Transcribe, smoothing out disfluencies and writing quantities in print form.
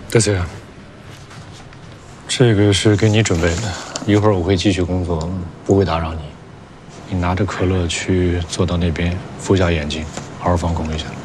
德子，这个是给你准备的，一会儿我会继续工作，不会打扰你。你拿着可乐去坐到那边，敷下眼镜，好好放空一下。